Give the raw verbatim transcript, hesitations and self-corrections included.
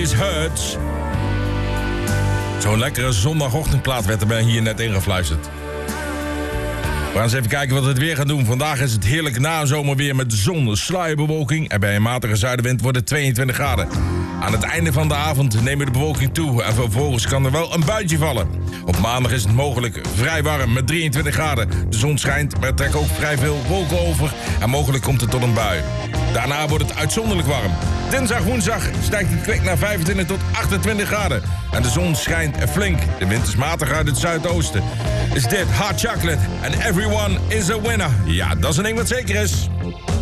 Hurts. Zo'n lekkere zondagochtendplaat werd er bij hier net ingefluisterd. We gaan eens even kijken wat het weer gaat doen. Vandaag is het heerlijk nazomerweer met zon, sluierbewolking. En bij een matige zuidenwind wordt het tweeëntwintig graden. Aan het einde van de avond neemt de bewolking toe en vervolgens kan er wel een buitje vallen. Op maandag is het mogelijk vrij warm met drieëntwintig graden. De zon schijnt, maar er trekken ook vrij veel wolken over en mogelijk komt het tot een bui. Daarna wordt het uitzonderlijk warm. Dinsdag, woensdag stijgt het kwik naar vijfentwintig tot achtentwintig graden. En de zon schijnt flink. De wind is matig uit het zuidoosten. Is dit Hot Chocolate and Everyone is a Winner? Ja, dat is een ding wat zeker is.